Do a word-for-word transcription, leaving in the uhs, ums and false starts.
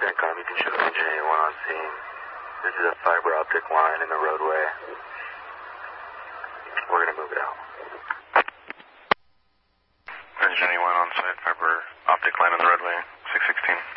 CENTCOM, you can show Engine eighty-one on scene. This is a fiber optic line in the roadway. We're going to move it out. Engine eighty-one on site, fiber optic line in the roadway, six sixteen.